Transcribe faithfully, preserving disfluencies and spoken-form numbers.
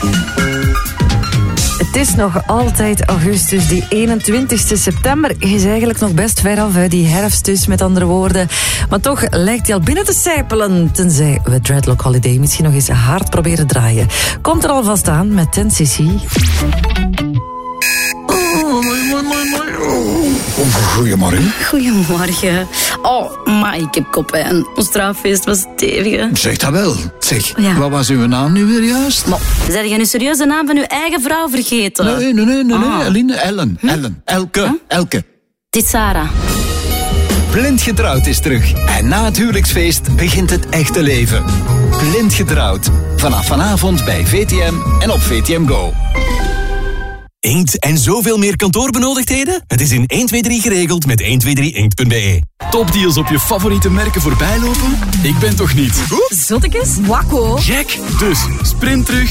Het is nog altijd augustus, die eenentwintigste september is eigenlijk nog best ver af, hè, die herfst dus, met andere woorden. Maar toch lijkt hij al binnen te sijpelen, tenzij we Dreadlock Holiday misschien nog eens hard proberen draaien. Komt er alvast aan met ten cc. Goedemorgen. Goedemorgen. Oh, maar ik heb koppijn. Ons trouwfeest was stevig. Zeg dat wel. Zeg, Ja. wat was uw naam nu weer juist? Maar, zijn jij nu serieus de naam van uw eigen vrouw vergeten? Nee, nee, nee, nee, nee. Ah. Eline, Ellen, Ellen, Elke, Huh? Elke. Dit is Sarah. Blind Getrouwd is terug. En na het huwelijksfeest begint het echte leven. Blind Getrouwd. Vanaf vanavond bij V T M en op V T M Go. Inkt en zoveel meer kantoorbenodigdheden? Het is in één twee drie geregeld met één twee drie inkt punt b e. Topdeals op je favoriete merken voorbijlopen? Ik ben toch niet? Zottekes? Wakko. Jack. Dus sprint terug